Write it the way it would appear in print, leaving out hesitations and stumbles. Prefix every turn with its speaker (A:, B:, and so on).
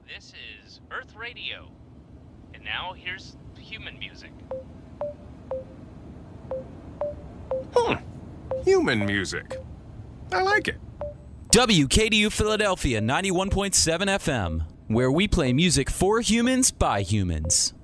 A: This is Earth Radio. And now here's human music.
B: Human music. I like it.
C: WKDU Philadelphia 91.7 FM, where we play music for humans by humans.